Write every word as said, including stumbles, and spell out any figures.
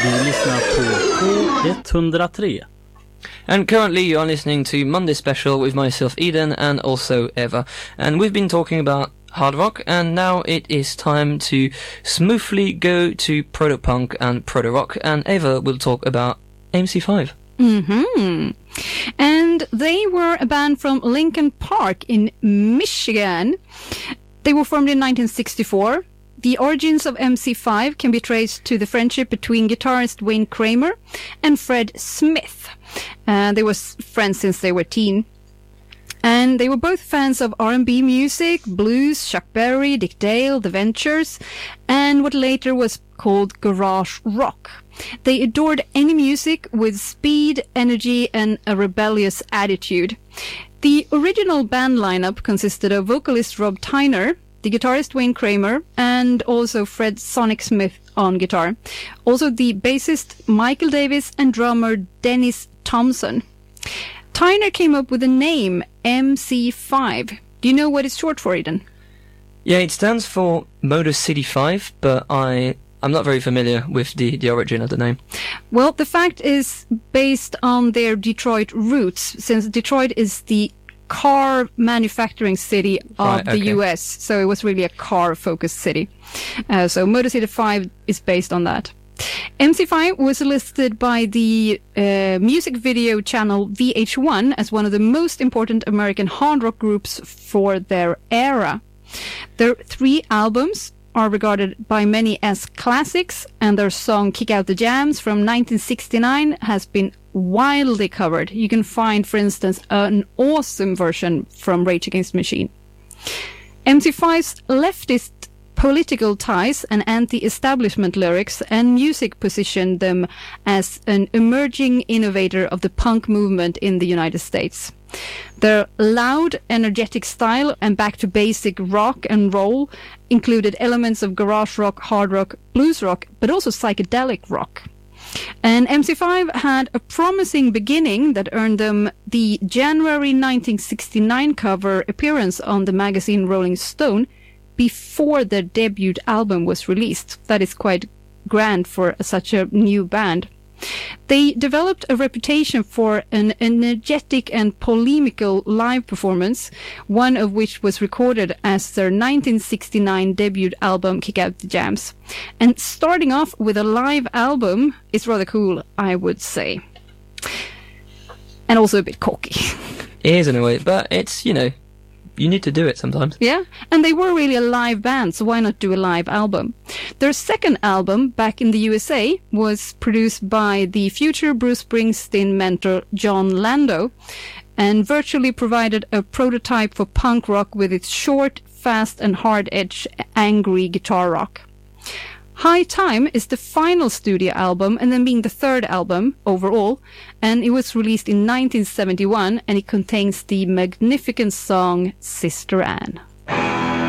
Du lyssnar på K one oh three. And currently you are listening to Monday Special with myself, Eden, and also Eva. And we've been talking about hard rock, and now it is time to smoothly go to proto-punk and proto-rock, and Eva will talk about M C five. Mm-hmm. And they were a band from Lincoln Park in Michigan. They were formed in nineteen sixty-four. The origins of M C five can be traced to the friendship between guitarist Wayne Kramer and Fred Smith. Uh, they were friends since they were teen. And they were both fans of R and B music, blues, Chuck Berry, Dick Dale, The Ventures, and what later was called garage rock. They adored any music with speed, energy, and a rebellious attitude. The original band lineup consisted of vocalist Rob Tyner, the guitarist Wayne Kramer, and also Fred Sonic Smith on guitar. Also the bassist Michael Davis and drummer Dennis Thompson. Tyner came up with the name M C five. Do you know what it's short for, Eden? Yeah, it stands for Motor City five, but I... I'm not very familiar with the, the origin of the name. Well, the fact is based on their Detroit roots, since Detroit is the car manufacturing city of Right, the okay. U S, so it was really a car-focused city. Uh, so Motor City five is based on that. M C five was listed by the uh, music video channel V H one as one of the most important American hard rock groups for their era. Their three albums are regarded by many as classics, and their song Kick Out the Jams from nineteen sixty-nine has been widely covered. You can find, for instance, an awesome version from Rage Against the Machine. M C five's leftist political ties and anti-establishment lyrics and music positioned them as an emerging innovator of the punk movement in the United States. Their loud, energetic style and back-to-basic rock and roll included elements of garage rock, hard rock, blues rock, but also psychedelic rock. And M C five had a promising beginning that earned them the January nineteen sixty-nine cover appearance on the magazine Rolling Stone before their debut album was released. That is quite grand for such a new band. They developed a reputation for an energetic and polemical live performance, one of which was recorded as their nineteen sixty-nine debut album Kick Out the Jams. And starting off with a live album is rather cool, I would say. And also a bit cocky. It is in a way, but it's, you know, you need to do it sometimes. Yeah, and they were really a live band, so why not do a live album? Their second album, back in the U S A, was produced by the future Bruce Springsteen mentor John Lando, and virtually provided a prototype for punk rock with its short, fast and hard-edged, angry guitar rock. High Time is the final studio album, and then being the third album overall, and it was released in nineteen seventy-one, and it contains the magnificent song Sister Anne.